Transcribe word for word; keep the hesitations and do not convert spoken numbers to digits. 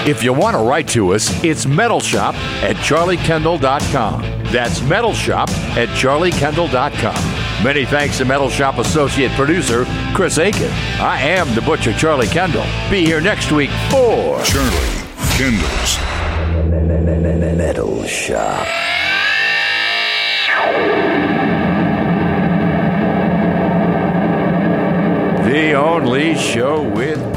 If you want to write to us, it's metalshop at charlie kendall dot com. That's metalshop at charlie kendall dot com. Many thanks to Metal Shop associate producer Chris Aiken. I am the Butcher Charlie Kendall. Be here next week for Charlie Kendall's Metal Shop. The only show with